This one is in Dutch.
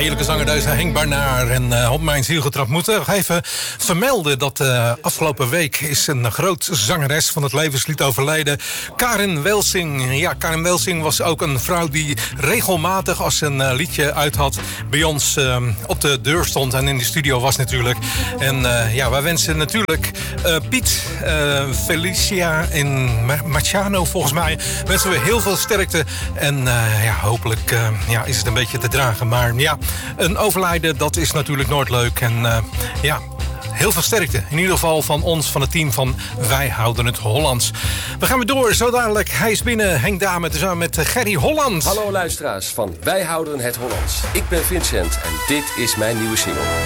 heerlijke zanger deze Henk Barnaar. En op mijn ziel getrapt moeten nog even vermelden dat afgelopen week is een groot zangeres van het levenslied overleden. Karin Welsing. Ja, Karin Welsing was ook een vrouw die regelmatig als een liedje uit had bij ons op de deur stond en in de studio was natuurlijk. En ja, wij wensen natuurlijk Piet, Felicia en Marciano volgens mij wensen we heel veel sterkte. En ja, hopelijk is het een beetje te dragen. Maar ja, een overlijden, dat is natuurlijk nooit leuk. En ja, heel veel sterkte. In ieder geval van ons, van het team van Wij Houden Het Hollands. We gaan weer door. Zo dadelijk, hij is binnen. Henk Dame, tezamen met Gerry Holland. Hallo luisteraars van Wij Houden Het Hollands. Ik ben Vincent en dit is mijn nieuwe single.